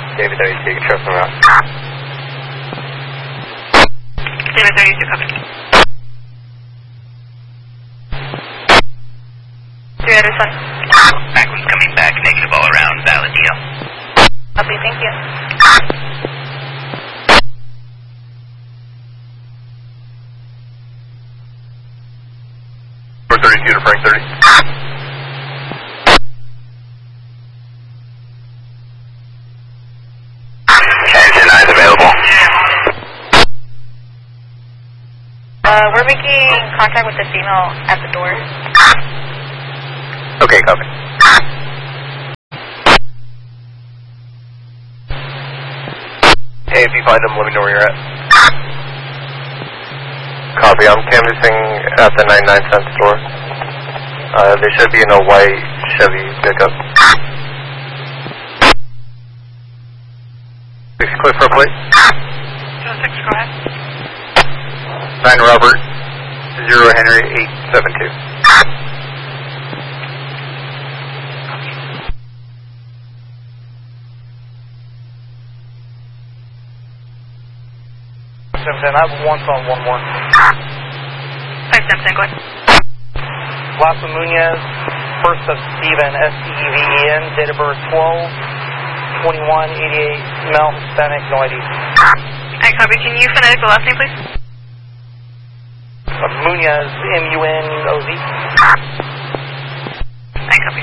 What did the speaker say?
David 32, you can trust them out. David 32, copy. 3 out of 7. Backwards coming back, negative all around, valid deal. Copy, thank you. For 32 to Frank 30. Engine 9 is available. We're making contact with the female at the door. Okay, copy. Hey, if you find them, let me know where you're at. Copy, I'm canvassing at the 99 cent store. There should be in a white Chevy pickup. 6 clear for a plate. 06, go ahead. 9 Robert, 0 Henry, 872. I have 1 phone, 1 more. 577, go ahead. Last of Munoz, first of Steven, S-T-E-V-E-N, date of birth 12/21/88, male, Hispanic, no ID. Alright, copy. Can you phonetic the last name, please? Munoz, M-U-N-O-Z.